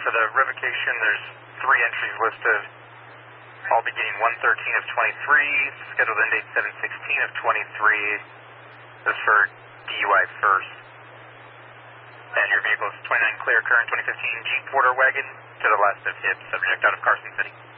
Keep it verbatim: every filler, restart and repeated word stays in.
for the revocation, there's three entries listed, all beginning one thirteen of twenty-three, scheduled end date seven sixteen of twenty-three. This is for D U I first. And your vehicle is twenty-nine clear current twenty fifteen Jeep Porter wagon to the last of hip, subject out of Carson City.